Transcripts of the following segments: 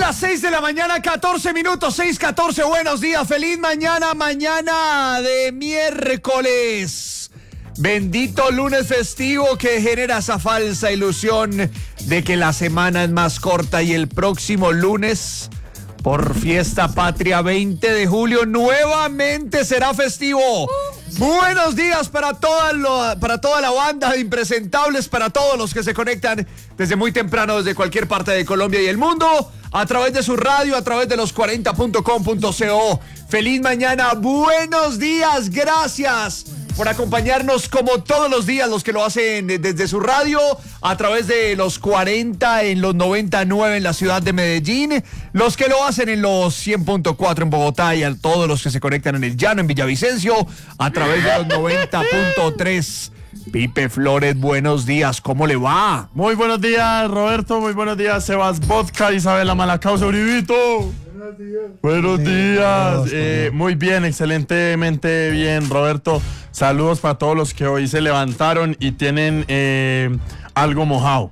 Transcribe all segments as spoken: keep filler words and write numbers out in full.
las seis de la mañana, catorce minutos, seis catorce, buenos días, feliz mañana, mañana de miércoles. Bendito lunes festivo que genera esa falsa ilusión de que la semana es más corta y el próximo lunes, por fiesta patria veinte de julio, nuevamente será festivo. Buenos días para toda, lo, para toda la banda de impresentables, para todos los que se conectan desde muy temprano, desde cualquier parte de Colombia y el mundo, a través de su radio, a través de los cuarenta punto com punto co. Feliz mañana, buenos días, gracias por acompañarnos como todos los días, los que lo hacen desde su radio, a través de los cuarenta en los noventa y nueve en la ciudad de Medellín, los que lo hacen en los cien punto cuatro en Bogotá y a todos los que se conectan en el Llano, en Villavicencio, a través de los noventa punto tres. Pipe Flores, buenos días, ¿cómo le va? Muy buenos días, Roberto, muy buenos días, Sebas Vodka, Isabela Malacausa, Uribito. Buenos días. Buenos días. Eh, muy bien, excelentemente bien, Roberto. Saludos para todos los que hoy se levantaron y tienen eh, algo mojado.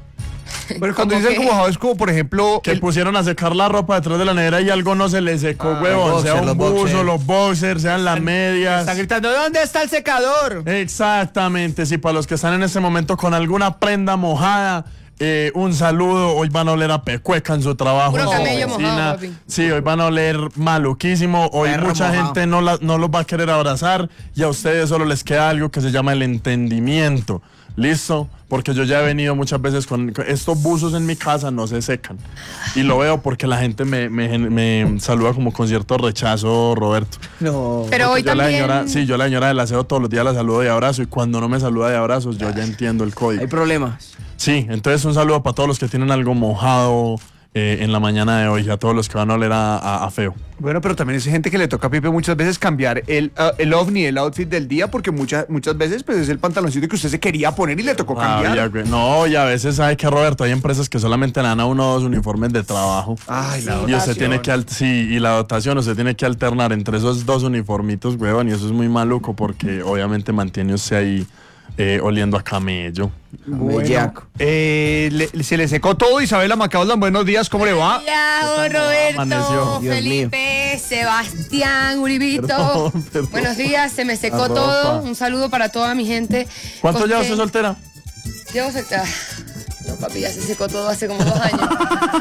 Pero cuando dice algo mojado es como, por ejemplo... Que el... pusieron a secar la ropa detrás de la nevera y algo no se le secó, ah, huevón. Boxer, sea un buzo, boxers. los boxers, sean las medias. Están gritando, ¿dónde está el secador? Exactamente, sí, para los que están en este momento con alguna prenda mojada... Eh, un saludo, hoy van a oler a pecueca en su trabajo. Puro en camello su mojado, papi. Sí, hoy van a oler maluquísimo. Hoy Perro mucha mojado. gente no, la, no los va a querer abrazar y a ustedes solo les queda algo que se llama el entendimiento. ¿Listo? Porque yo ya he venido muchas veces con, con estos buzos en mi casa, no se secan. Y lo veo porque la gente me, me, me saluda como con cierto rechazo, Roberto. No. Pero hoy yo la también... señora, sí, yo la señora del aseo todos los días la saludo de abrazo y cuando no me saluda de abrazos yo ya entiendo el código. Hay problemas. Sí, entonces un saludo para todos los que tienen algo mojado eh, en la mañana de hoy y a todos los que van a oler a, a, a feo. Bueno, pero también hay gente que le toca a Pipe muchas veces cambiar el, uh, el ovni, el outfit del día, porque muchas muchas veces pues es el pantaloncito que usted se quería poner y le tocó cambiar. Ah, ya, güey. No, y a veces sabe que, Roberto, hay empresas que solamente le dan a uno o dos uniformes de trabajo. Ay, la Y dotación. usted tiene que, al- sí, y la dotación, usted tiene que alternar entre esos dos uniformitos, huevón, y eso es muy maluco porque obviamente mantiene usted ahí eh, oliendo a camello. Bueno, eh, le- se le secó todo. Isabela Macaulay, buenos días, ¿cómo le va? Hola, Roberto, Amaneció. Dios Felipe, Sebastián, Uribito. Perdón, perdón. Buenos días, se me secó Arropa. todo. Un saludo para toda mi gente. ¿Cuánto Con lleva que- usted soltera? Llevo soltera. No, papi, ya se secó todo hace como dos años.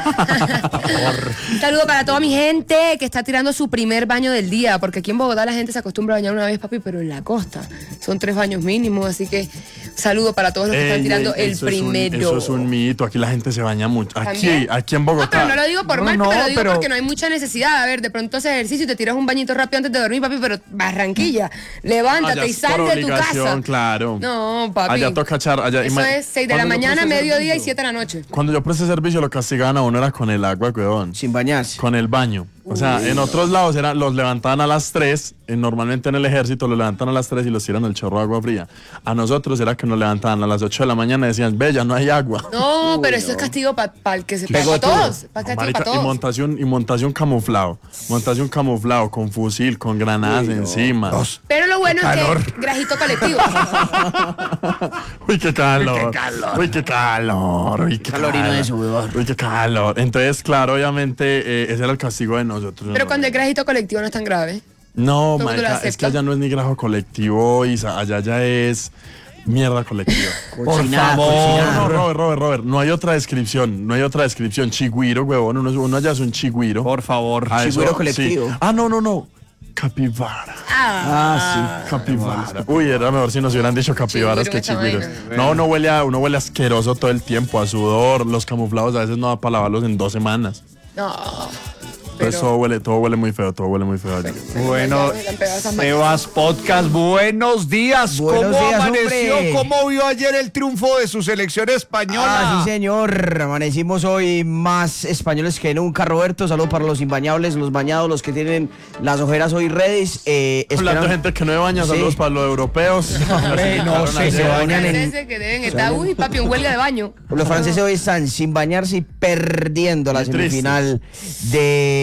Un saludo para toda mi gente que está tirando su primer baño del día, porque aquí en Bogotá la gente se acostumbra a bañar una vez, papi, pero en la costa son tres baños mínimos, así que saludo para todos los que están Ey, tirando ey, el eso es un- primero. eso es un mito, aquí la gente se baña mucho. Aquí, ¿También? aquí en Bogotá. No, pero no lo digo por No, mal, no, pero lo digo pero- porque no hay mucha necesidad. A ver, de pronto haces ejercicio y te tiras un bañito rápido antes de dormir, papi, pero Barranquilla, levántate Allá y es sal por de tu obligación, casa. claro. No, papi. Allá toca echar. Allá, Eso ima- es seis de la cuando yo mañana, presté mediodía y servicio- siete de la noche. Cuando yo presté servicio lo castigaban a uno era con el agua, weón. Sin bañarse. Con el baño. O sea, en otros lados era, los levantaban a las tres, eh, normalmente en el ejército los levantan a las tres y los tiran al chorro de agua fría. A nosotros era que nos levantaban a las ocho de la mañana y decían, ve, ya no hay agua. No, pero eso es castigo para el que se para Pegó todos. No, Para castigo marica, para y todos. montación, y montación camuflado. Montación camuflado, con fusil, con granadas encima. Pero lo bueno calor. es que grajito colectivo. Uy, qué calor. Uy, qué calor. Uy, qué Calorino calor. de sudor. Uy, qué calor. Entonces, claro, obviamente, eh, ese era el castigo de nosotros. Pero ¿no? cuando el grajito colectivo no es tan grave. No, todo el mundo lo marica, es acepta. que allá no es ni grajo colectivo, Isa, allá ya es mierda colectiva. Cochinada, No, cochinada. no, Robert, Robert, Robert, no hay otra descripción, no hay otra descripción. Chigüiro, huevón, uno, uno allá es un chigüiro. Por favor. Ah, eso, chigüiro colectivo. sí. Ah, no, no, no. Capibara. Ah, Capibara. Uy, era mejor si nos hubieran dicho capibaras que Chigüiro, esa chigüiros. vaina. No, uno huele, a, uno huele asqueroso todo el tiempo, a sudor. Los camuflados a veces no da para lavarlos en dos semanas. No. Entonces todo huele, todo huele muy feo, todo huele muy feo allá. Bueno, Me han pegado esas Sebas Podcast, buenos días. Buenos ¿Cómo días, amaneció? hombre. ¿Cómo vio ayer el triunfo de su selección española? Ah, sí, señor. Amanecimos hoy más españoles que nunca, Roberto. Saludos para los imbañables, los bañados, los que tienen las ojeras hoy redes. Eh, Hablando de esperan- gente que no me baña, Sí. saludos para los europeos. Hombre, no sé, se bañan en- franceses que deben estar, uy, papi, un huelga de baño. Los franceses hoy están sin bañarse y perdiendo la Muy tristes. semifinal de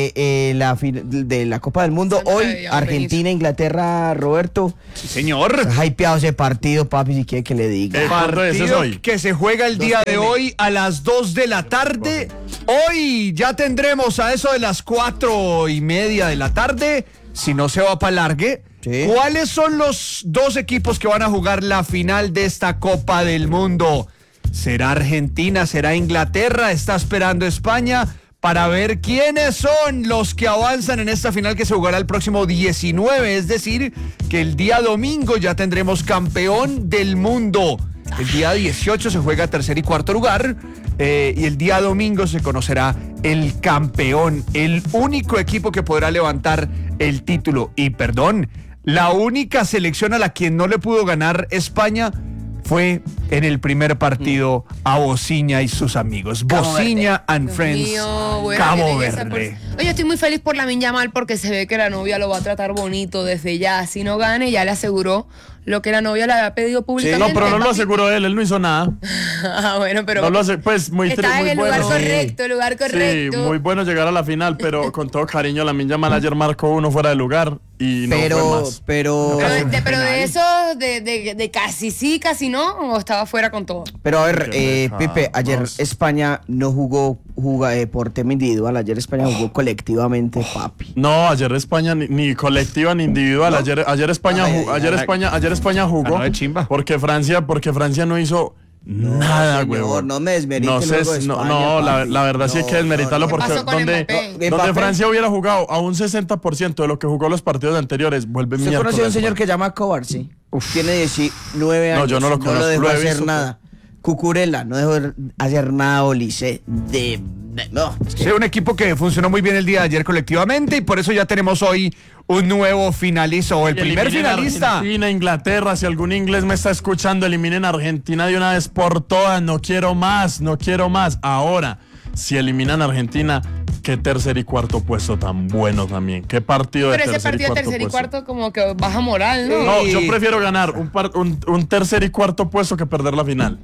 de, eh, la, fin- de la Copa del Mundo. Se me Hoy, veía Argentina, Inglaterra, Roberto. Sí, señor. Está hypeado ese partido, papi, si quiere que le diga. Eh, ¿cuándo es? ¿Es Partido hoy? que se juega el día de hoy a las dos de la tarde. Hoy ya tendremos a eso de las cuatro y media de la tarde, si no se va para largue. Sí. ¿Cuáles son los dos equipos que van a jugar la final de esta Copa del Mundo? ¿Será Argentina? ¿Será Inglaterra? ¿Está esperando España? Para ver quiénes son los que avanzan en esta final que se jugará el próximo diecinueve. Es decir, que el día domingo ya tendremos campeón del mundo. El día dieciocho se juega tercer y cuarto lugar. Eh, y el día domingo se conocerá el campeón, el único equipo que podrá levantar el título. Y perdón, la única selección a la quien no le pudo ganar España fue en el primer partido a Bociña y sus amigos. Bociña and Dios Friends, mío, bueno, Cabo qué belleza, Verde. por- Oye, estoy muy feliz por Lamine Yamal porque se ve que la novia lo va a tratar bonito desde ya. Si no gane, ya le aseguró lo que la novia le había pedido No, públicamente. pero no lo papi. aseguró él, él no hizo nada. Ah, bueno, pero No lo hace, pues muy tri- está en muy el bueno. lugar correcto, lugar correcto. Sí, muy bueno llegar a la final, pero con todo cariño, Lamine Yamal ayer marcó uno fuera de lugar y no fue Pero, más. pero, Pero, de, pero de eso, de, de, de casi sí, casi no, o estaba fuera con todo. pero a ver, Qué eh, Pipe, ayer pecados. España no jugó, juga, eh, por tema individual, ayer España jugó colectivamente, papi. No, ayer España ni, ni colectiva ni individual. Ayer, ayer España, Ay, ju- ay, ayer ay. España, ayer España jugó Ganó de chimba. porque Francia, porque Francia no hizo nada, señor, huevón. no me desmerite No, el sé, juego de no, España, no, la, papi. la verdad sí hay No, que desmeritarlo no, porque ¿Qué pasó con donde, Mbappé? donde Mbappé. Francia hubiera jugado a un sesenta por ciento de lo que jugó los partidos anteriores, vuelve ¿Usted mierda. conoció a un señor que llama Cobar, sí? Tiene diecinueve No, años. yo no lo conozco, No dejó lo he hacer visto, nada. Cucurella, no dejó hacer nada, Olice. De, de- no. es que- Sí, un equipo que funcionó muy bien el día de ayer colectivamente y por eso ya tenemos hoy un nuevo finalista o el primer Eliminen a finalista. Argentina, Inglaterra, si algún inglés me está escuchando, eliminen a Argentina de una vez por todas. No quiero más, no quiero más. Ahora, si eliminan a Argentina, qué tercer y cuarto puesto tan bueno también. Qué partido de Pero ese tercer y partido cuarto tercer y puesto. cuarto como que baja moral, ¿no? No, Sí. yo prefiero ganar un, par- un, un tercer y cuarto puesto que perder la final.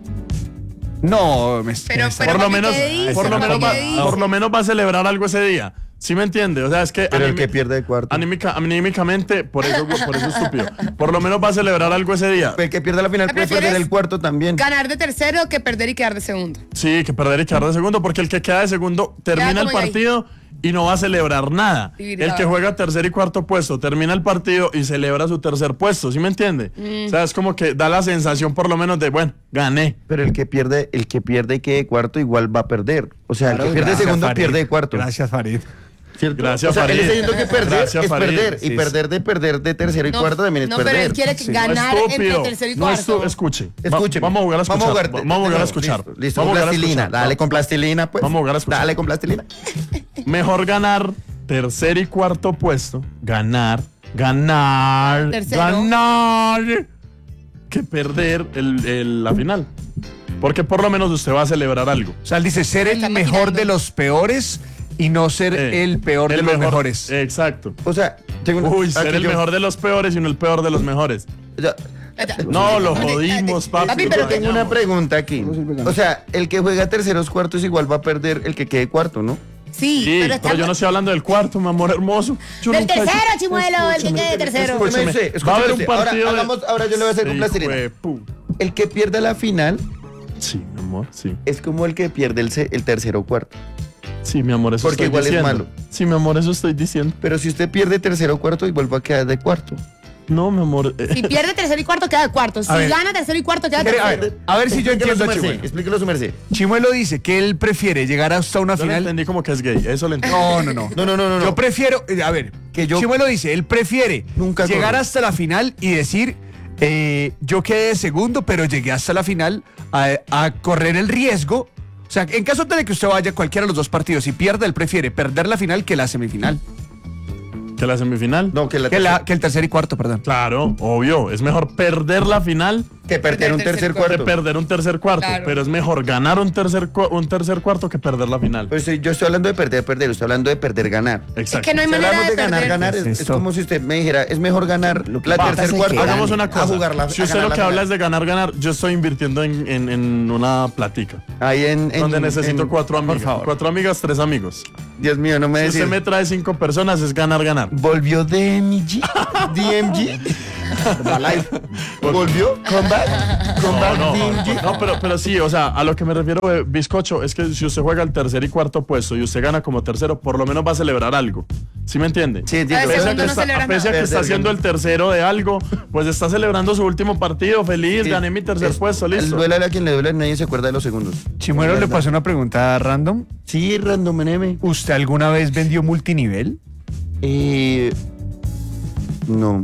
No, me Pero- me- pero- por lo papi, menos, ¿qué dice? por lo Papi, menos, ¿qué va, dice? por lo menos va a celebrar algo ese día. ¿Sí me entiende? O sea, es que Pero el animi- que pierde de cuarto. anímica- anímicamente, por eso, por eso estúpido. Por lo menos va a celebrar algo ese día. El que pierde la final ¿Qué puede prefieres? perder el cuarto también. Ganar de tercero que perder y quedar de segundo. Sí, que perder y quedar de segundo, porque el que queda de segundo termina Queda el como ahí. partido y no va a celebrar nada. Sí, El la que verdad. juega tercer y cuarto puesto termina el partido y celebra su tercer puesto, ¿sí me entiende? Mm. O sea, es como que da la sensación por lo menos de, bueno, gané. Pero el que pierde, el que pierde y quede de cuarto igual va a perder. O sea, Claro, el que pierde de gracias, segundo Farid. pierde de cuarto. Gracias, Farid. ¿Cierto? Gracias, o sea, él Farid. está diciendo que perder Gracias, es Farid. perder. Sí, y sí. perder de perder de tercero y cuarto también es no, perder. pero él quiere que Sí. ganar No, entre estúpido. tercero y No, estu- cuarto. escuche. Va- Escúcheme. Vamos a jugar a escuchar. Vamos a jugar. Vamos a jugar a escuchar. Listo, listo, Vamos con a jugar a plastilina. escuchar. Dale con plastilina, pues. Vamos a jugar a escuchar. Dale con plastilina. Mejor ganar tercer y cuarto puesto. Ganar, ganar, Tercero. ganar. Que perder el- el- la final. Porque por lo menos usted va a celebrar algo. O sea, él dice ser el Está mejor maquinando. de los peores y no ser Eh, el peor de el los mejor- mejores. Exacto. O sea, tengo una- Uy, ser aquí el yo- mejor de los peores y no el peor de los mejores. yo- No, lo jodimos, papi. Papi, Yo pero- tengo una pregunta aquí. O sea, el que juega terceros cuartos igual va a perder el que quede cuarto, ¿no? Sí, Sí, pero pero, estamos... yo no estoy hablando del cuarto, mi amor hermoso. Yo Del nunca he- tercero, chimuelo, el que Escúchame, quede tercero. escúchame. Escúcheme usted, Va a haber escúcheme un usted. Ahora, partido de- hagamos- ahora yo le voy a hacer con Sí, plastilina. juepu. El que pierde la final Sí, mi amor, sí. es como el que pierde el, se- el tercero cuarto. Sí, mi amor, eso Porque estoy igual es diciendo. malo. Sí, mi amor, eso estoy diciendo. Pero si usted pierde tercero cuarto, igual va a quedar de cuarto. No, mi amor. eh, Si pierde tercero y cuarto, queda de cuarto. Si A ver. gana tercero y cuarto, queda de Mire, a tercero. ver, a ver si yo Explíquelo entiendo a su merced, Chimuelo. explíquelo su merced. Chimuelo dice que él prefiere llegar hasta una yo lo final. entendí como que es gay. Eso lo entendí. No, no, no. No, no, no, no. Yo no. prefiero, eh, a ver, Que yo- Chimuelo dice, él prefiere Nunca llegar corro. hasta la final y decir, eh, yo quedé de segundo, pero llegué hasta la final a, a correr el riesgo. O sea, en caso de que usted vaya a cualquiera de los dos partidos y pierda, él prefiere perder la final que la semifinal. Que la semifinal. No, que la Que, la, que el tercer y cuarto, perdón. Claro, obvio. Es mejor perder la final Que perder un tercer cuarto. De perder un tercer cuarto, Claro. pero es mejor ganar un tercer, cu- un tercer cuarto que perder la final. Pues sí, yo estoy hablando de perder, perder, estoy hablando de perder, ganar. Exacto. Es que no hay Si manera hablamos de, de ganar, perder. ganar, es, ¿Qué es es esto? como si usted me dijera, es mejor ganar la pasa tercer es cuarto. que Hagamos gane, una cosa. A jugarla, si a usted ganar lo la que habla final. es de ganar, ganar, yo estoy invirtiendo en, en, en una platica. Ahí en, en- donde necesito en- cuatro por amigas. favor. Cuatro amigas, tres amigos. Dios mío, no me Si decís. usted me trae cinco personas, es ganar, ganar. ¿Volvió D M G? ¿D M G? ¿Volvió? ¿Comeback? ¿Comeback No, D M no, G? no, pero, pero sí, o sea, a lo que me refiero, eh, bizcocho, es que si usted juega el tercer y cuarto puesto y usted gana como tercero, por lo menos va a celebrar algo. ¿Sí me entiende? Sí, entiendo. A Pese a segundo que, no está, celebras pese a que nada. está haciendo el tercero de algo, pues está celebrando su último partido, feliz, Sí. gané mi tercer Es- puesto, El listo. duele a quien le duele, nadie se acuerda de los segundos. Chimuelo, Es le verdad. pasó una pregunta random. Sí, random N M. ¿Usted alguna vez vendió multinivel? Eh, no.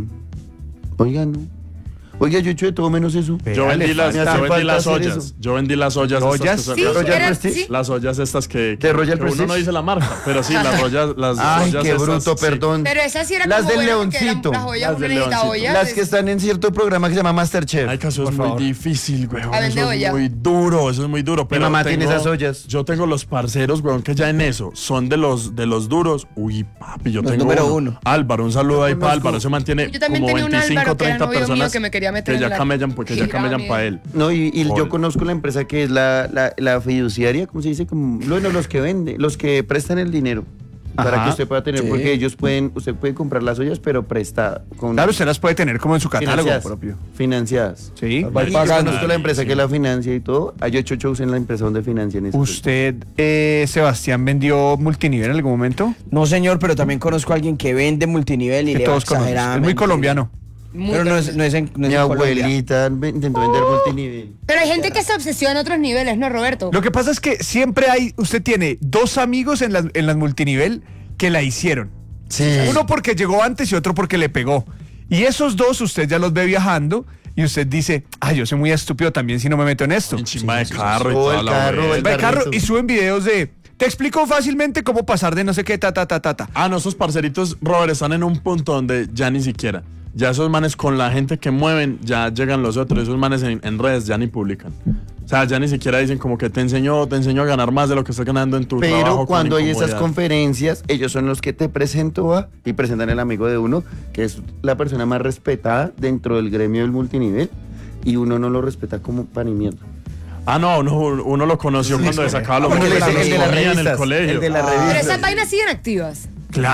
Oiga, no. Oiga, yo he hecho de todo menos eso. Yo vendí le las, falta- yo me vendí falta las hacer ollas. eso. Yo vendí las ollas. estas ¿Ollas? que se- Sí, las, Royal era- Prestige. sí. las ollas estas que, ¿De Royal que uno Prestige? no dice la marca, pero sí, las ollas, las Ay, ollas qué estas, bruto, sí. perdón. Pero esas sí eran Las como del buenas porque eran Leoncito. puras ollas, Las uno del necesita Leoncito. ollas. Las que están en cierto programa que se llama Masterchef. Ay, que eso es Por muy favor. difícil, weón. A vender Eso es olla. muy duro, eso es muy duro. Pero mamá tengo- tiene esas ollas. Yo tengo los parceros, weón, que ya en eso son de los de los duros. Uy, papi, yo Los tengo número uno. Álvaro, un saludo ahí para Álvaro. Se mantiene Yo también como tenía un veinticinco, Álvaro que era treinta novio mío personas que me quería meter que en ya la camellan, porque ya camellan pirámide. para él. No, y, y yo Joder. conozco la empresa que es la, la, la fiduciaria, ¿cómo se dice? Como, bueno, los que venden, los que prestan el dinero. Para Ajá. que usted pueda tener, Sí. porque ellos pueden, usted puede comprar las ollas, pero prestada. Con Claro, usted las puede tener como en su catálogo financiadas. propio. Financiadas. Sí. Va Yo pagando conozco la empresa que la financia y todo. Hay ocho shows en la empresa donde financian eso. ¿Usted, eh, Sebastián, vendió multinivel en algún momento? No, señor, pero también conozco a alguien que vende multinivel y Que le va todos conocen. Es exageradamente muy colombiano. Muy Pero no es, grande. no es en, no es Mi en Colombia. abuelita ve- intentó vender multinivel. Pero hay gente que se obsesiona a otros niveles, ¿no, Roberto? Lo que pasa es que siempre hay, usted tiene dos amigos en las, en las multinivel que la hicieron. Sí. Uno porque llegó antes y otro porque le pegó. Y esos dos usted ya los ve viajando y usted dice, ay, yo soy muy estúpido también si no me meto en esto. Y chimba de carro y O toda el la carro, vuelta. el Va de carro carrito. y suben videos de, te explico fácilmente cómo pasar de no sé qué, ta, ta, ta, ta, ta. Ah, no, esos parceritos, Robert, están en un punto donde ya ni siquiera. Ya esos manes con la gente que mueven, ya llegan los otros. Esos manes en, en redes ya ni publican. O sea, ya ni siquiera dicen como que te enseño, te enseño a ganar más de lo que estás ganando en tu trabajo. Pero con cuando hay esas incomodidad. conferencias, ellos son los que te presento a y presentan el amigo de uno, que es la persona más respetada dentro del gremio del multinivel, y uno no lo respeta como pan y mierda. Ah, no, uno, uno lo conoció cuando le sacaba los Cuando le mocos dicen que el de las comía en el revistas, colegio. el de las Ah. Pero revistas. esas vainas siguen activas.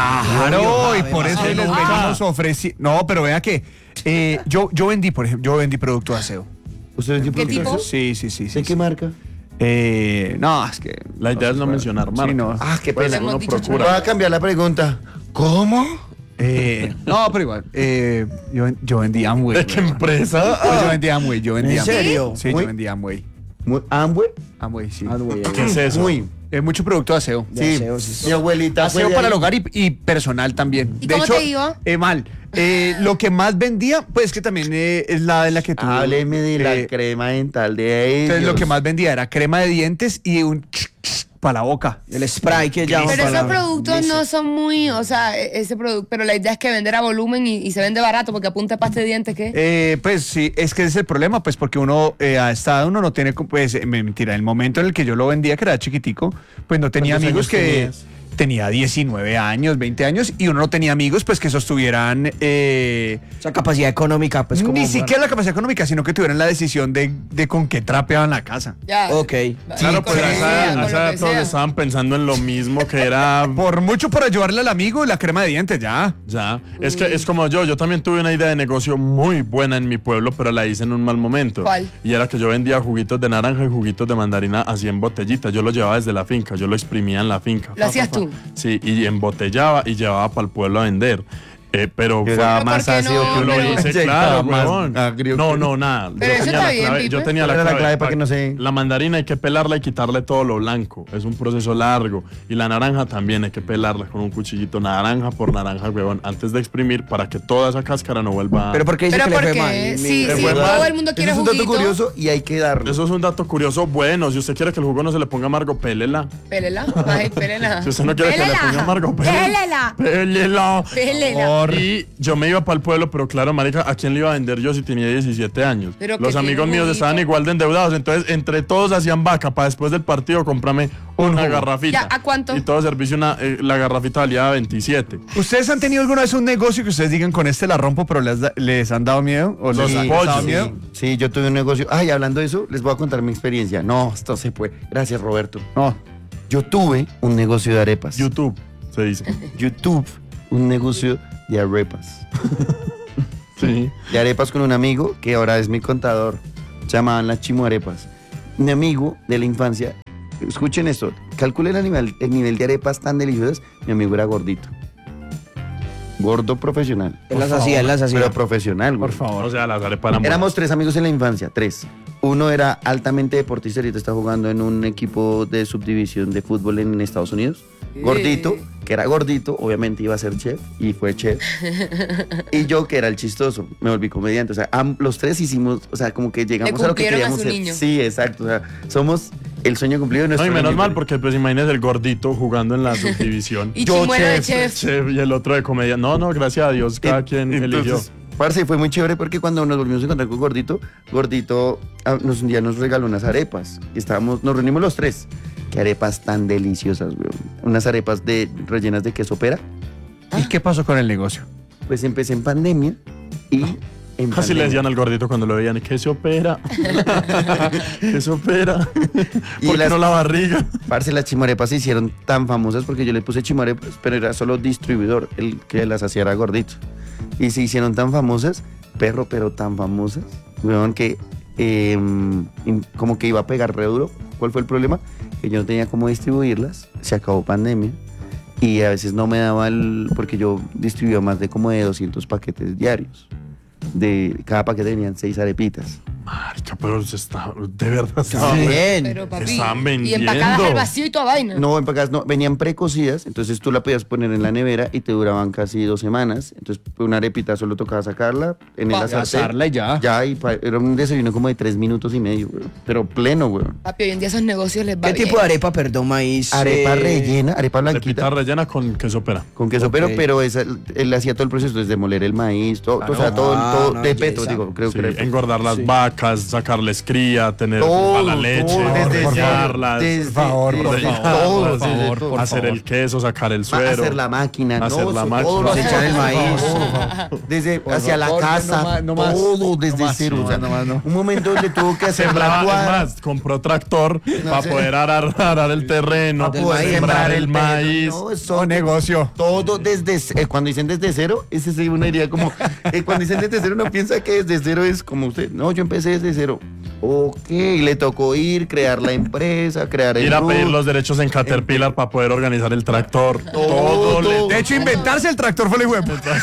Claro, y por eso Ay, les no. venimos ofreciendo. No, pero vea que eh, yo, yo vendí, por ejemplo, yo vendí producto de aseo. ¿Usted es ¿Qué productor? tipo? Sí, sí, sí. sí, ¿De qué sí. marca? Eh, no, es que. La idea es no mencionar Sí, marcas. no. Ah, qué Pues pena. hemos uno dicho procura. Voy a cambiar la pregunta. ¿Cómo? Eh, no, pero igual. Eh, yo, yo vendí Amway. ¿De qué güey. empresa? Pues yo vendí Amway, yo vendí ¿En Amway. serio? Sí, Muy- yo vendí Amway. Muy- ¿Amway? Amway, sí. Ah, güey, ¿Qué es eso? Muy. Eh, mucho producto de aseo. De Sí. aseo, sí, sí. Mi abuelita fue Aseo de para el ahí. hogar y, y personal también. ¿Y de cómo hecho, te iba? eh, mal. Eh, lo que más vendía, pues que también eh, es la de la que tú. Hábleme de la eh, crema dental de ellos. Entonces lo que más vendía era crema de dientes y un para la boca. El spray que llaman Pero para- esos productos no son muy, o sea, e- ese producto, pero la idea es que vender a volumen y, y se vende barato porque apunta pasta de dientes, ¿qué? Eh, pues sí, es que ese es el problema, pues porque uno eh, a esta edad uno no tiene, co- pues eh, mentira, el momento en el que yo lo vendía, que era chiquitico, pues no tenía ¿Cuántos amigos años que tenías? tenía diecinueve años, veinte años y uno no tenía amigos pues que sostuvieran eh, Esa capacidad económica, pues como... ni siquiera la capacidad económica, sino que tuvieran la decisión de, de con qué trapeaban la casa. Ya. Ok. Claro, pues con a lo que sea, esa, a con esa lo edad que todos sea. estaban pensando en lo mismo, que era... Por mucho por ayudarle al amigo, la crema de dientes, ya. Ya, es que es como yo, yo también tuve una idea de negocio muy buena en mi pueblo, pero la hice en un mal momento. ¿Cuál? Y era que yo vendía juguitos de naranja y juguitos de mandarina así en botellitas. Yo lo llevaba desde la finca, yo lo exprimía en la finca. ¿Lo hacías tú? Sí, y embotellaba y llevaba para el pueblo a vender. Eh, pero fue- Llegaba Pero más ¿por qué ácido no? que yo lo pero- hice, Llegaba claro, más huevón. agrio No, que- no, nada. Pero yo eso tenía está la bien, clave, Pipe. yo tenía la Era la clave, clave para que no se- La mandarina hay que pelarla y quitarle todo lo blanco. Es un proceso largo. Y la naranja también hay que pelarla con un cuchillito naranja por naranja, huevón, antes de exprimir para que toda esa cáscara no vuelva a... Pero porque dice Pero que le fue porque mal. sí, Le sí, fue todo mal. el mundo quiere Eso es un dato juguito. curioso y hay que darlo. Eso es un dato curioso bueno. Si usted quiere que el jugo no se le ponga amargo, pélela. Pélela, ay, pélela. Si usted no quiere que le ponga amargo, pélela. Pélela. Pélela. Pélela. señor. Y yo me iba para el pueblo, pero claro, marica, ¿a quién le iba a vender yo si tenía diecisiete años? Pero Los que amigos tiene míos juguito. estaban igual de endeudados, entonces entre todos hacían vaca para después del partido comprarme una garrafita. Ya, ¿a cuánto? Y todo servicio, una, eh, la garrafita valía veintisiete. ¿Ustedes han tenido alguna vez un negocio que ustedes digan con este la rompo, pero les, da- les han dado miedo? ¿O Los les han pollos. dado miedo? Sí, sí, yo tuve un negocio. Ay, hablando de eso, les voy a contar mi experiencia. No, esto se puede. Gracias, Roberto. No. Yo tuve un negocio de arepas. YouTube, se dice. YouTube, un negocio de arepas. Sí. De arepas con un amigo que ahora es mi contador. Se llamaban las chimuarepas. Mi amigo de la infancia, escuchen esto, calculen el nivel, el nivel de arepas tan deliciosas. Mi amigo era gordito. Gordo profesional. Él las hacía, él las hacía. Pero profesional, güey. Por favor. O sea, las arepas eran Éramos tres amigos en la infancia, tres. Uno era altamente deportista, ahorita está jugando en un equipo de subdivisión de fútbol en Estados Unidos. Gordito, que era gordito, obviamente iba a ser chef y fue chef. Y yo, que era el chistoso, me volví comediante. O sea, am- los tres hicimos, o sea, como que llegamos a lo que cumplieron a queríamos su ser. niño. Sí, exacto. O sea, somos el sueño cumplido de No, nuestro y menos niño. mal, porque pues imagínese el gordito jugando en la subdivisión. Y Yo, chimuelo de chef, chef. Chef, y el otro de comedia. No, no, gracias a Dios, cada En- quien entonces, eligió. Parce, fue muy chévere porque cuando nos volvimos a encontrar con Gordito, Gordito ah, nos, un día nos regaló unas arepas. Y estábamos, nos reunimos los tres. Qué arepas tan deliciosas, weón. Unas arepas de, rellenas de queso pera. ¿Y qué pasó con el negocio? Pues empecé en pandemia y en Así le pandemia. decían al gordito cuando lo veían, ¿qué se opera? ¿Qué se opera? Y ¿Por qué las- no la barriga? Parce, las chimarepas se hicieron tan famosas porque yo le puse chimarepas, pero era solo distribuidor, el que las hacía era Gordito. Y se hicieron tan famosas, perro, pero tan famosas, weón, que eh, in- como que iba a pegar re duro. ¿Cuál fue el problema? Que yo no tenía cómo distribuirlas, se acabó pandemia y a veces no me daba el... porque yo distribuía más de como de doscientos paquetes diarios. De cada paquete venían seis arepitas. Marica, pero se está, de verdad estaba- Bien. Pero papi. Estaban Y vendiendo. empacadas al vacío y toda vaina. No, empacadas no, venían precocidas, entonces tú la podías poner en la nevera y te duraban casi dos semanas. Entonces una arepita solo tocaba sacarla en el Pa- sartén. asarla y ya. Ya, y pa- era un desayuno como de tres minutos y medio, güey. Pero pleno, güey. Papi, hoy en día esos negocios les va ¿Qué bien. tipo de arepa, perdón, maíz? Arepa eh, rellena, arepa Arepita blanquita. rellena con queso pera. Con queso, Ok. pero, pero esa, él hacía todo el proceso, desde moler el maíz, todo, o sea, todo, Ah, todo una de belleza. petro, digo, creo Sí, que era- engordar las Sí. vacas, sacarles cría, tener Todo, mala leche, todo, desde hornearlas, desde- Por favor, desde por todo, favor, desde por favor, todo. por hacer favor. el queso, sacar el Ma- suero. hacer la máquina, Hacer no, la eso, máquina. todo lo Cosechar el maíz. desde Por hacia la favor, casa, no más, no más. todo desde No más, cero, no o sea, más, no más, no. un momento donde tuvo que hacer la Sembraba, es cuadra, más, compró tractor para sé. poder arar, arar el terreno, para poder sembrar el perro, maíz. no, eso- No, negocio. todo desde c- eh, cuando dicen desde cero, ese sí uno diría como eh, cuando dicen desde cero uno piensa que desde cero es como usted. No, yo empecé desde cero. Ok, le tocó ir, crear la empresa, crear el Ir a R U T. pedir los derechos en Caterpillar para poder organizar el tractor. Todo, le- todo. De hecho, inventarse el tractor fue el hijo de puta.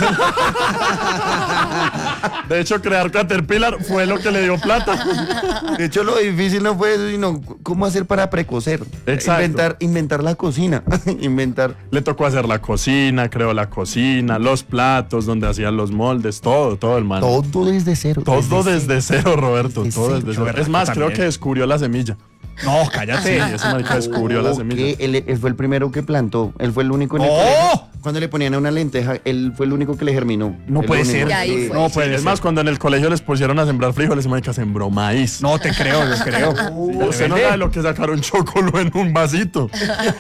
De hecho, crear Caterpillar fue lo que le dio plata. De hecho, lo difícil no fue eso, sino cómo hacer para precocer. Exacto. Inventar, inventar la cocina. inventar. Le tocó hacer la cocina, creó la cocina, los platos donde hacían los moldes, todo, todo el man. Todo desde cero. Todo desde cero, Roberto, desde todo cero. desde cero. Berraco Es más, creo también. que descubrió la semilla. No, Sí, cállate. ese marica descubrió la Ok, semilla. Él, él fue el primero que plantó. Él fue el único en el ¡Oh! colegio. Cuando le ponían a una lenteja, él fue el único que le germinó. No El puede único. ser. Y ahí Sí. fue. No puede Es ser. más, cuando en el colegio les pusieron a sembrar frijoles, ese marica sembró maíz. No te creo, yo creo. Usted no sabe lo que sacaron chocolo en un vasito.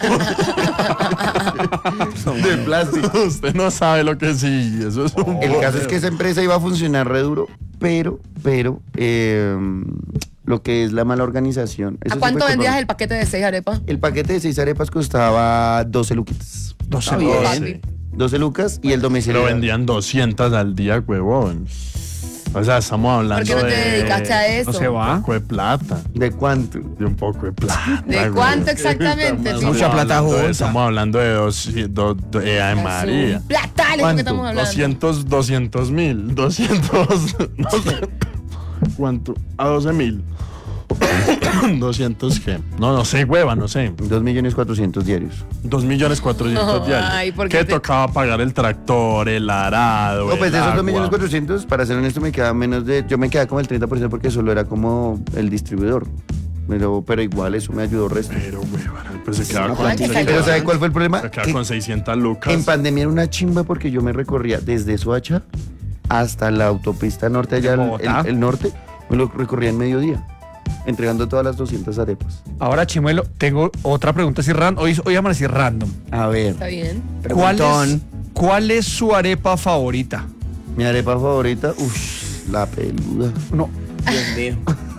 De plástico. Usted no sabe lo que sí. Eso es un El caso es que esa empresa iba a funcionar re duro, pero, pero, eh, lo que es la mala organización. eso ¿A sí cuánto fue vendías culpa el paquete de seis arepas? mía. El paquete de seis arepas costaba doce luquitas. doce bien, lucas. papi. doce lucas y el domicilio. Lo era- vendían doscientas al día, huevón. O sea, estamos hablando ¿Por qué no te de dedicaste a eso? No se un va. poco de plata. ¿De cuánto? De un poco de plata. ¿De güey. cuánto exactamente? Estamos Pipo? Mucha plata hablando de- junta. Estamos hablando de dos, dos, dos- eh, ay, María. Un platal es lo que ¿Cuánto? estamos hablando. doscientos, doscientos mil. doscientos. No sé. ¿Cuánto? A doce mil. doscientos qué. No, no sé, hueva, no sé. dos millones cuatrocientos diarios. dos millones cuatrocientos diarios. Ay, ¿por ¿Qué qué te- tocaba pagar el tractor, el arado? No, pues el de esos dos agua? millones cuatrocientos, para ser honesto, me quedaba menos de. Yo me quedaba como el treinta por ciento porque solo era como el distribuidor. Pero, pero igual eso me ayudó resto. Pero, güey, pues se quedaba no, con, que se salió. Pero ¿sabe cuál fue el problema? quedaba Que con seiscientas lucas. en pandemia era una chimba porque yo me recorría desde Soacha hasta la autopista norte, allá el, Bogotá? el- el norte, me lo recorría en mediodía, entregando todas las doscientas arepas. Ahora, Chimuelo, tengo otra pregunta así random. Hoy, hoy amanecí random. A ver, Está bien. ¿Cuál es, Preguntón. ¿Cuál es su arepa favorita? mi arepa favorita, uff, la peluda. No. Dios mío.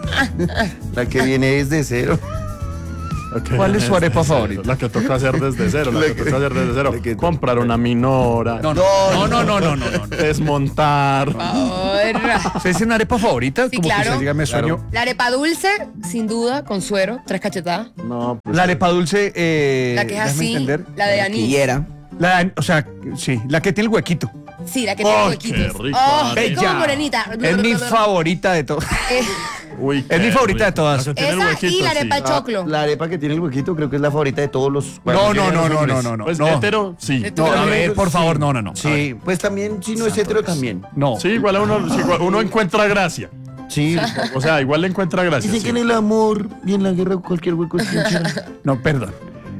La que viene desde cero. Ok, ¿Cuál es su arepa desde cero, favorita? La que toca hacer desde cero, la La que que- toca hacer desde cero. la que- Comprar una minora, No, no, no, no, no, no, no. no. desmontar. Ahora. ¿Ustedes tienen una arepa favorita? Sí, Como claro. que usted diga, me sueño. Claro. La arepa dulce, sin duda, con suero, tres cachetadas. No, pues, La arepa dulce, eh, La que es déjame así, entender. la de anís. Quiera. La, o sea, sí, la que tiene el huequito. Sí, la que Oh, tiene qué huequitos. rico, Oh, Ari. es como Bella. morenita. Es mi favorita de todas. Eh, Uy, Es mi qué favorita de rico. todas. La que tiene el Esa huequito, y la sí. arepa de choclo. La arepa que tiene el huequito creo que es la favorita de todos los... No, no, no, no, hombres. no, no, no. Pues no. hetero, sí. De No, tu- a ver, por favor, no, no, no. Sí, pues también, si no es hetero también. No. Sí, igual a uno, sí, igual uno encuentra gracia. Sí. O sea, igual le encuentra gracia. Dicen sí. que en el amor y en la guerra cualquier hueco es trinchera. No, perdón.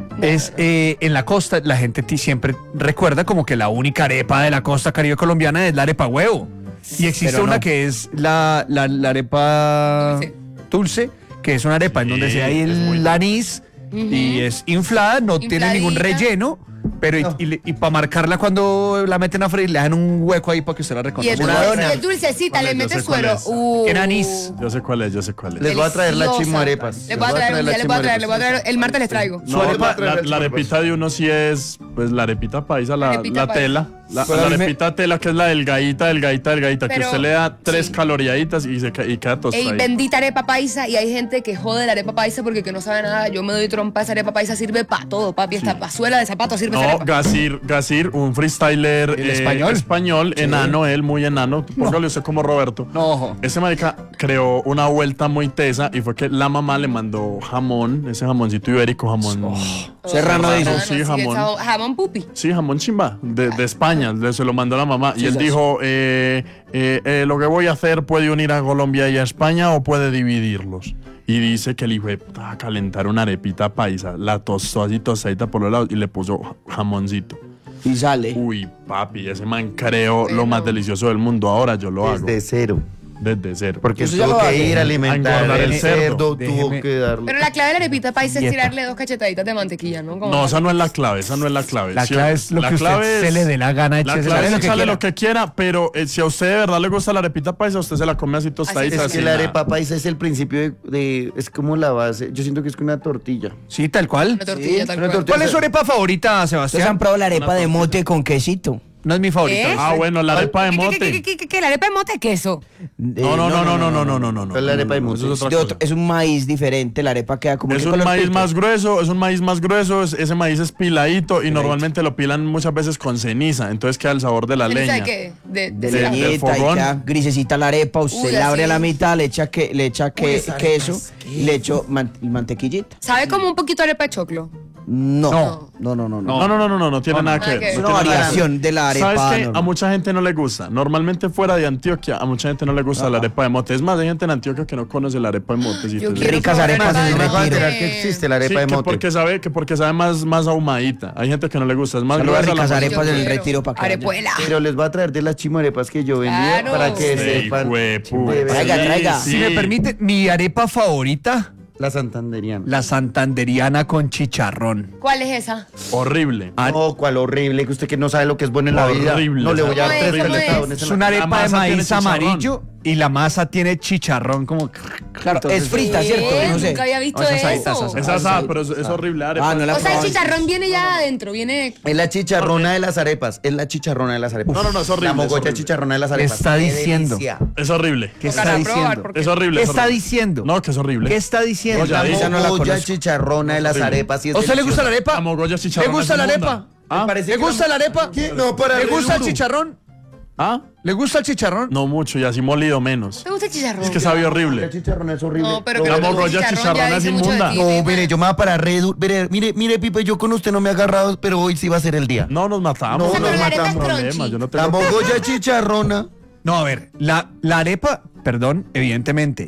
Es eh, en la costa, la gente ti- siempre recuerda como que la única arepa de la costa caribe colombiana es la arepa huevo. Y existe Pero una no. que es la, la, la arepa Dulce. dulce, que es una arepa en Sí, donde se hay es muy el rico. anís y es inflada, no tiene ningún Infladita. relleno. Pero y, y, para marcarla cuando la meten a freír, le dan un hueco ahí para que usted la Y reconozca. el, Una dulce- dona. y el dulcecita, ¿Cuál le es? Yo mete sé cuál suero. es. Uh. En anís. Yo sé cuál es, yo sé cuál es. Les voy a traer las Deliciosa. chimarepas. Les voy a traer un día, les voy a traer, les voy a traer. El martes les traigo. No, Su arepa- la, la- la arepita de uno sí es, pues la arepita paisa, la, Arepita la paisa. tela. La, Pero la a mí me- arepita tela que es la delgadita, delgadita, delgadita, que Pero- usted le da tres sí. caloriaditas y, se, ca- y queda Ey, tostadita. bendita arepa paisa. Y hay gente que jode la arepa paisa porque que no sabe nada. Yo me doy trompa. Esa arepa paisa sirve para todo, papi. Esta pazuela de zapato sirve esa No, arepa. Gasir, Gasir, un freestyler ¿El eh, español? español, enano, él muy enano. Póngale usted como Roberto. No, ojo. Ese marica creó una vuelta muy tesa y fue que la mamá le mandó jamón, ese jamoncito ibérico, jamón. Serrano Ah, dice. no, sí, sí, jamón. esa- Jamón pupi. Sí, jamón chimba, de, de España, le- se lo mandó la mamá. Y él dijo, eh, eh, eh, lo que voy a hacer puede unir a Colombia y a España o puede dividirlos. Y dice que el hijo de puta, a calentar una arepita paisa, la tostó así tostadita por los lados y le puso jamoncito. Y sale. Uy, papi, ese man creó lo Bueno. más delicioso del mundo. Ahora yo lo hago Desde cero. desde cero. Porque Eso ya tuvo lo que hace. ir a alimentar A engordar el el cerdo. cerdo, tuvo Déjeme- que darle. Pero la clave de la arepita paisa es Dieta. tirarle dos cachetaditas de mantequilla, ¿no? Como- No, esa no es la clave, esa no es la clave. La Si- clave es lo la que usted clave se es- le dé la gana. La échese clave es lo que echarle quiera. lo que quiera, pero eh, si a usted de verdad le gusta la arepita paisa, usted se la come así tostadita. Así Es que sin la nada. arepa paisa es el principio de, de- es como la base. Yo siento que es como una tortilla. Sí, tal cual. Una tortilla, Sí, tal una cual. tortilla. ¿Cuál es su arepa favorita, Ustedes han Sebastián? probado la arepa de mote con quesito. No es mi favorita. ¿Eh? Ah, bueno, la arepa de ¿Qué, qué, mote. qué, qué, qué, qué? ¿La arepa de mote queso? No, no, no, no, no, no, no, no, no, no. Es la arepa de no, mote. eso es De otra otro- cosa. es un maíz diferente, la arepa queda como Es ¿qué un color maíz pinta? más grueso, es un maíz más grueso, es- ese maíz es piladito y normalmente lo pilan muchas veces con ceniza, entonces queda el sabor de la ¿Ceniza leña. de qué? De, De de, del leñita y fogón. queda grisecita la arepa, usted Uy, la abre a la así. mitad, le echa, que, le echa que, esa arepa queso es y le echo man- mantequillita. ¿Sabe como un poquito arepa de choclo? No, No. no, no, no. no. No, no, no, no, no, no tiene nada que ver. que ver. Es no una tiene nada que ver. variación de la arepa. ¿Sabes qué? A normal. mucha gente no le gusta. Normalmente fuera de Antioquia, a mucha gente no le gusta la arepa de mote. Es más, hay gente en Antioquia que no conoce la arepa de mote. si Yo te- quiero ricas probar arepas arepa en de el Me acabo de mote. enterar que existe la Sí, arepa de que mote. porque sabe, que porque sabe más, más ahumadita. Hay gente que no le gusta. Es más Saludos a gruesa la ricas masa. arepas Yo en el quiero. retiro para que vayan. Arepuela. Pero les voy a traer de las chimarepas que yo vendía Claro. para que Ey, sepan. huepu. de Traiga, verdad. traiga. Si me permite, mi arepa favorita, La santanderiana. la santanderiana con chicharrón. ¿Cuál es esa? Horrible. Ah, No, cuál horrible, que usted que no sabe lo que es bueno en la vida. Horrible. No le voy a dar ¿Cómo tres es? ¿Cómo caletadones es? Es en una la... arepa de masa tiene maíz chicharrón. amarillo y la masa tiene chicharrón como... Claro, es frita, ¿cierto? ¿Qué? No sé. Nunca había visto No, esas eso. ahí, esas ahí. Es asada, pero es, es horrible. la arepa. Ah, no la O sea, el probaba. chicharrón viene ya adentro, viene... Es la chicharrona de las arepas. Es la chicharrona de las arepas. No, no, no, es horrible, La es mogolla horrible. chicharrona de las arepas. está Qué diciendo? delicia. Es horrible. ¿Qué Tocará está probar, diciendo? porque- Es horrible. ¿Qué es está horrible. diciendo? No, que es horrible. ¿Qué está diciendo? Oye, La ahí- esa no la mogolla conozco. chicharrona de las Horrible. arepas. sí es ¿A usted le gusta la deliciosa. arepa? La mogolla chicharrón ¿Le gusta es la inmunda. arepa? ¿Ah? parece ¿Le que gusta la arepa? ¿Qué? No, para ¿Le re gusta el duro. chicharrón? ¿Ah? ¿Le gusta el chicharrón? No mucho, y así molido menos. ¿Te gusta el chicharrón? Es que sabe La horrible. chicharrona es horrible. No, pero No, que La no te gusta mogolla ya chicharrona es dice mucho de inmunda. ti, No, Pipe. mire, yo me voy a parar re duro. Mire, mire, mire, Pipe, yo con usted no me he agarrado, pero hoy sí va a ser el día. No nos matamos. No, O sea, pero la arepa es problema. crunchy. Yo no La tengo... mogolla chicharrona. No, a ver, la, la arepa, perdón, evidentemente,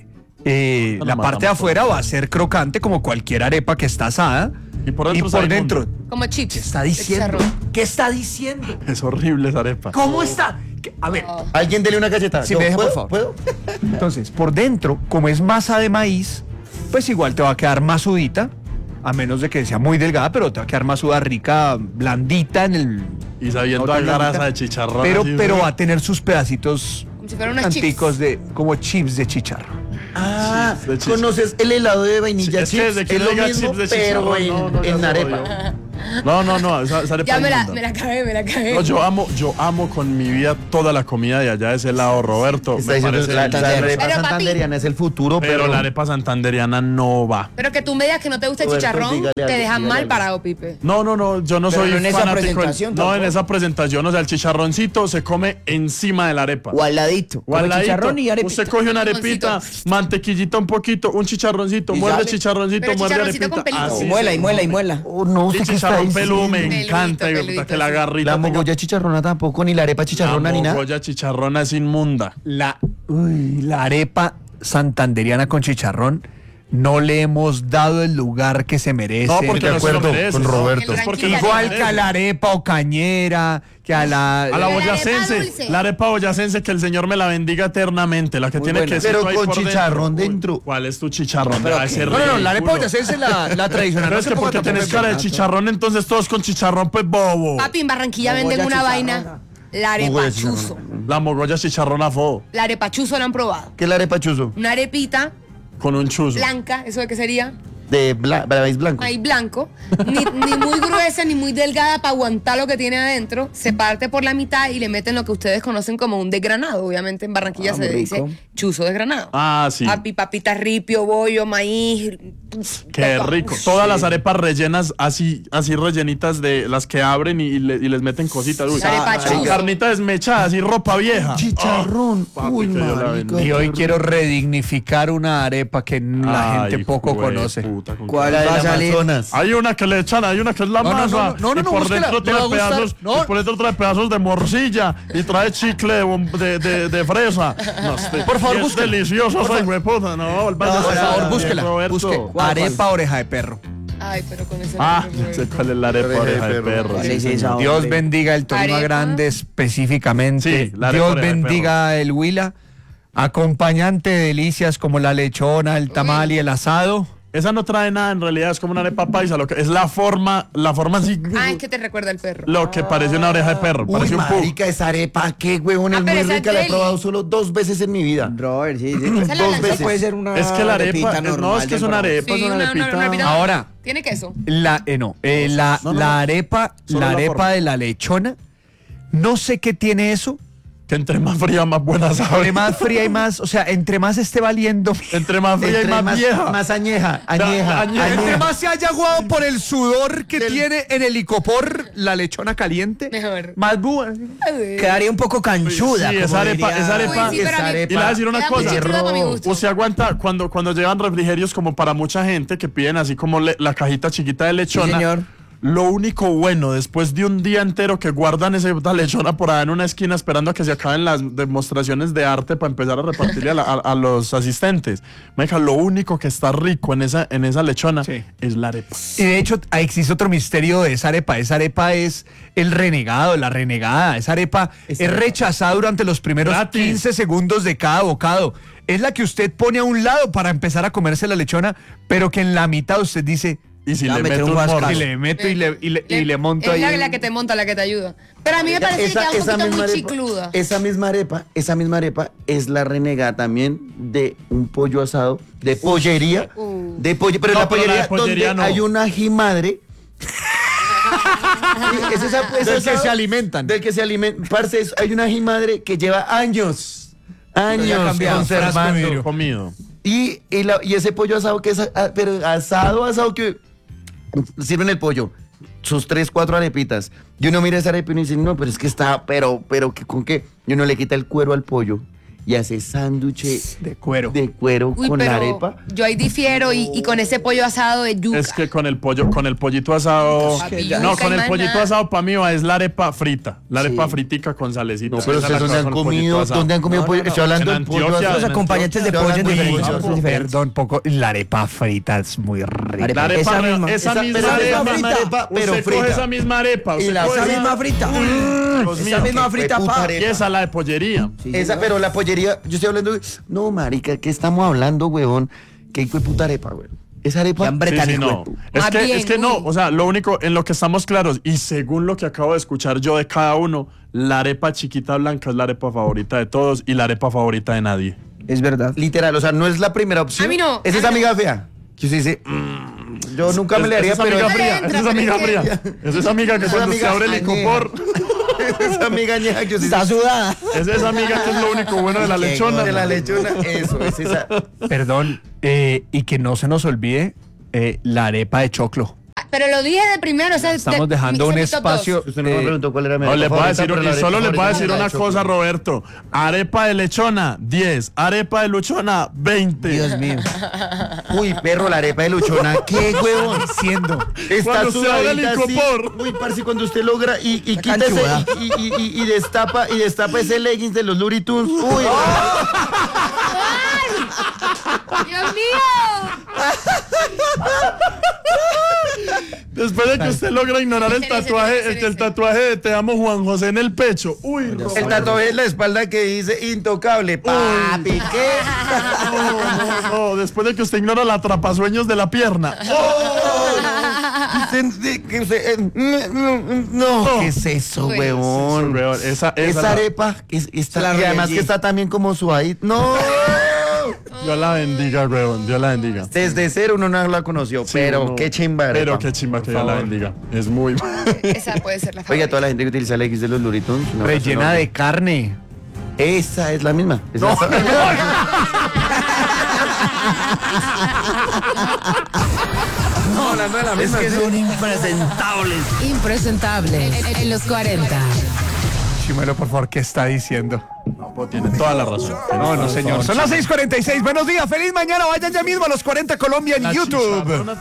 eh, No la la parte de matamos afuera va a ser crocante como cualquier arepa que está asada. Y por dentro y sabe por dentro. inmundo. Como chips. ¿Qué está de diciendo? chicharrón. ¿Qué está diciendo? Es horrible esa arepa. ¿Cómo está? ¿Qué? A ver, Alguien dele una galleta. Si Yo, me deja, por ¿puedo? favor. ¿Puedo? entonces, por dentro, como es masa de maíz, pues igual te va a quedar masudita, a menos de que sea muy delgada, pero te va a quedar masuda, rica, blandita en el... Y sabiendo no a tan grasa blandita, de chicharrón. Pero, así, pero ¿no? va a tener sus pedacitos Como si fueran unas anticos chips. de, como chips de chicharrón. Ah, Chips de chicharrón. ¿conoces el helado de vainilla Sí, es que chips? desde que es lo diga mismo, chips de pero chicharrón, en, no, no, ya en se arepa. jodió. No, no, no, esa, esa arepa Ya me la, inmunda. me la acabé, me la acabé. No, yo amo, yo amo con mi vida toda la comida de allá de ese lado, Roberto. Está Me diciendo parece la, la delicioso. arepa Pero, papi. santanderiana es el futuro, pero, Pero la arepa santanderiana no va. Pero que tú me digas que no te gusta el Roberto, chicharrón, dígale te algo, dejan dígale mal algo. parado, Pipe. No, no, no, yo no Pero soy no en esa fanático. del- presentación no, en tampoco. esa presentación, o sea, el chicharroncito se come encima de la arepa. O al ladito. O al Come ladito. chicharrón y arepita. Usted coge una arepita, Chicharroncito. mantequillita un poquito, un chicharroncito, Y muerde sale. chicharroncito, Pero muerde chicharroncito arepita. con pelito. así Y muela, se y muela, y come. muela. Oh, no Y sé qué está chicharrón peludo me diciendo. encanta, Peludito, que la peludito, garrita. La tenga- mogolla chicharrona tampoco, ni la arepa chicharrona, La ni nada. mogolla chicharrona es inmunda. La, uy, la arepa santanderiana con chicharrón no le hemos dado el lugar que se merece. No, porque de no se lo acuerdo merece. con Roberto. El Es porque ranking no se lo Igual merece. que a la arepa o cañera, que a la... A la La arepa boyacense, dulce. la arepa boyacense, que el Señor me la bendiga eternamente, la que Muy tiene buena. quesito Pero ahí con por chicharrón Uy, dentro. ¿Cuál es tu chicharrón? Pero Ay, que- ese No, no, no, la arepa ridículo. boyacense es la, la tradicional. Pero No es se que ponga porque tampoco tenés en cara de plato. chicharrón, entonces todos con chicharrón, pues bobo. Papi, en Barranquilla Mogolla venden una chicharrón. vaina, la Mogolla arepa chicharrón. chuzo. La mogolla chicharrón a fo, La arepa chuzo la han probado. ¿Qué es la arepa chuzo? Una arepita con un chuzo. blanca, ¿eso de qué sería? De bla, maíz blanco. Maíz blanco, ni, ni muy gruesa ni muy delgada para aguantar lo que tiene adentro. Se parte por la mitad y le meten lo que ustedes conocen como un desgranado. Obviamente en Barranquilla Ah, se muy dice rico. chuzo desgranado. Ah, sí. Papi, papita ripio, bollo, maíz. Qué rico. Todas las arepas rellenas, así, así rellenitas de las que abren y, y le- y les meten cositas. Uy, La arepa con chuzo. carnita desmechada, así ropa vieja. Chicharrón. Ah, papi, Uy, que yo la marica. bendiga. Y hoy quiero redignificar una arepa que la Ay, gente poco jue conoce. puta, con ¿Cuál La va de a la salir? Amazonas. Hay una que le echan, hay una que es la No, no, masa. no, no, no, y no, por búsquela, dentro le va trae a gustar. pedazos, No. y por dentro trae pedazos de morcilla y trae chicle de, bom- de, de- de fresa. No, este- Por favor, y es búsquela. delicioso, soy hueputa. No, Por favor, búsquela. Busque arepa oreja de perro. Ay, pero con ese Ah, nombre, no sé Roberto. cuál es la arepa Oreja de oreja de perro. perro. ¿Cuál sí, es señor. esa? Dios hombre. bendiga el Tolima Arepa. Grande específicamente. Sí, la arepa Dios oreja de bendiga el Huila. Acompañante de delicias como la lechona, el tamal y el asado. Esa no trae nada, en realidad es como una arepa paisa, lo que es la forma, la forma así, Ah, es que te recuerda el perro. lo que parece una oreja de perro, Uy, parece un pug. marica, esa arepa, qué huevón, Ah, es pero muy esa es rica. La he deli. probado solo dos veces en mi vida. Robert, sí, sí. Esa es la Dos lasaña. veces. Puede ser una Es que la arepita arepa, no, normal es que es del una Bronx. arepa, es Sí, una una- una- arepita. una arepita. Ahora, ¿Tiene queso? la, eh, no, eh, la, No, no, la no. arepa, Solo la la arepa forma. de la lechona, no sé qué tiene eso. Que entre más fría, más buena sabe. Entre más fría y más, o sea, entre más esté valiendo. Entre más fría Entre y más, vieja. Más añeja, añeja, añeja. Entre añeja. más se haya aguado por el sudor que tiene en el licopor la lechona caliente, Mejor. más buena. Quedaría un poco canchuda. Sí, como esa arepa, diría- esa Uy, arepa. sí, pero a mí- esa Y le voy a decir una Queda muy cosa. chicluda para mi gusto. Usted aguanta cuando, cuando llevan refrigerios como para mucha gente que piden así como le- la cajita chiquita de lechona. Sí, señor. Lo único bueno, después de un día entero que guardan esa lechona por allá en una esquina esperando a que se acaben las demostraciones de arte para empezar a repartirle a, la- a- a los asistentes. Meja, lo único que está rico en esa, en esa lechona Sí. es la arepa. Y de hecho existe otro misterio de esa arepa. Esa arepa es el renegado, la renegada. Esa arepa es rechazada durante los primeros Gratis. quince segundos de cada bocado. Es la que usted pone a un lado para empezar a comerse la lechona, pero que en la mitad usted dice, Y si Ya le meter meto un un guascazo. morro. y le meto y le, y le, y le monto es ahí. la, el- la que te monta, la que te ayuda. Pero a mí me parece que queda un poquito muy arepa, chicluda. esa misma arepa, esa misma arepa es la renegada también de un pollo asado, de pollería, Uh. de pollo, pero No, la pero la pollería, de pollería donde no. hay una ajimadre. Sí, es esa- es Del esa- que se alimentan. Del que se alimentan. Parce, es- hay una ajimadre que lleva años, años cambiado, conservando. Comido. Y, y, la- y ese pollo asado que es, ah, pero asado, asado que sirven el pollo, sus tres, cuatro arepitas. Y uno mira esa arepa y uno dice, no, pero es que está, pero, pero, ¿qué- ¿con qué? Y uno le quita el cuero al pollo y hace sándwich De cuero. de cuero Uy, con pero la arepa. yo ahí difiero y, y con ese pollo asado de yuca. Es que con el pollo, con el pollito asado. Papi, No, yuca con y el más pollito nada. asado para mí va, es la arepa frita. La arepa Sí. fritica con salecita. No, pero Esa es la ustedes dónde que han va con el pollito comido, asado. ¿dónde han comido No, pollo? no, no. Estoy hablando En del pollo Antioquia, asado. Los acompañantes de Estoy pollo en hablando de diferentes, pollo. son diferentes. Perdón, poco. La arepa frita es muy rica. Arepa. La arepa, Esa esa, misma. esa Esa- misma pero esa arepa, misma arepa, pero usted coge frita. esa misma arepa. Y usted la coge Esa frita. misma frita. Dios Esa mío, misma qué frita, puta pa. arepa. Y esa la de pollería. Sí, Esa, señor. pero la pollería, yo estoy hablando de... No, marica, ¿qué estamos hablando, huevón? ¿Qué hijo de puta arepa, huevón? Esa arepa... Qué hambre Sí, tan sí, hijo de no. pu- Es Más que, bien, es que no, uy. o sea, lo único en lo que estamos claros, y según lo que acabo de escuchar yo de cada uno, la arepa chiquita blanca es la arepa favorita de todos y la arepa favorita de nadie. Es verdad. Literal, o sea, no es la primera opción. A mí no, Es a esa mí no. amiga fea. Que usted dice, "Mm, yo nunca me Es- le haría, es esa pero... amiga fría, entra, es esa pero amiga es que- fría. Es esa amiga que Esa cuando se amiga abre el añeja. licopor, esa amiga añeja que usted Está dice, sudada. es esa amiga que es lo único bueno de la "Qué lechona. de la lechona, eso, es esa... Perdón, eh, y que no se nos olvide eh, la arepa de choclo. Pero lo dije de primero, o sea, Estamos de- dejando ese un es mi top dos. espacio. Usted no me eh, preguntó cuál era mi No, arepa le voy a favorita, decir, pero la y solo arepa le voy a favorita decir es la una de choclo. cosa, Roberto. Arepa de lechona, diez. Arepa de luchona, veinte. Dios mío. Uy, perro, la arepa de luchona, ¿qué, huevón? Siendo. Está Cuando se abre el sudadita así. licopor. Uy, parce, cuando usted logra y, y Está quita ese, canchuda. y, y, y, y destapa y destapa ese leggings de los Looney Tunes. Uy, ¡Dios mío! Después de que usted logra ignorar el Ese, ese, tatuaje, ese, el, que el ese. tatuaje de Te amo Juan José en el pecho. Uy, el Roberto. tatuaje en la espalda que dice intocable. Papi, ¿qué? No, no, no, después de que usted ignora la atrapasueños de la pierna. Usted- que usted- eh, No, no, ¿qué es eso, Pues, huevón? Weón, esa, esa, Esa la- arepa, es, está, La y además rellené. que está también como suavita. No, Dios la bendiga, weón. Dios la bendiga. desde cero uno no la conoció, Sí, pero uno- qué chimba arepa. Pero qué chimba que Dios la bendiga. Es muy. Esa puede ser la Oiga, favorita. toda la gente que utiliza el X de los Looney Tunes, una Rellena persona- de carne. Esa es la misma. Esa es la- No, hablando de la misma. Es que son impresentables. Impresentable. En, en los cuarenta. Chimuelo, por favor, ¿qué está diciendo? No, pues tiene toda la razón. No, no, señor. Son las seis cuarenta y seis. Buenos días, feliz mañana. Vayan ya mismo a los cuarenta Colombia en YouTube.